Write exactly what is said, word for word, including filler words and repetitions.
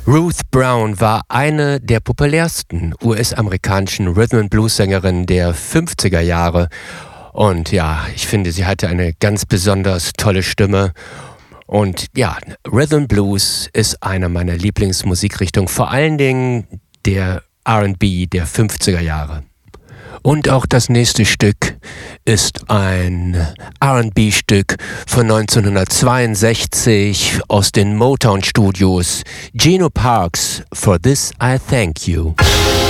Ruth Brown war eine der populärsten U S-amerikanischen Rhythm-and-Blues-Sängerinnen der fünfziger Jahre. Und ja, ich finde, sie hatte eine ganz besonders tolle Stimme. Und ja, Rhythm Blues ist eine meiner Lieblingsmusikrichtungen, vor allen Dingen der R and B der fünfziger Jahre. Und auch das nächste Stück ist ein R and B-Stück von neunzehnhundertzweiundsechzig aus den Motown Studios. Geno Parks, For This I Thank You.